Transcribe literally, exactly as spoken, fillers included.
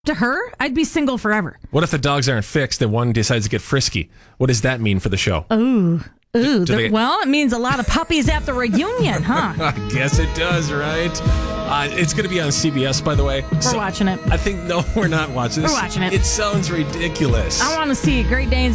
To her, I'd be single forever. What if the dogs aren't fixed and one decides to get frisky? What does that mean for the show? Ooh. Ooh, Do the, they- well, it means a lot of puppies at the reunion, huh? I guess it does, right? Uh, it's going to be on C B S, by the way. We're watching it. I think, no, we're not watching this. We're watching it. It sounds ridiculous. I want to see Great Danes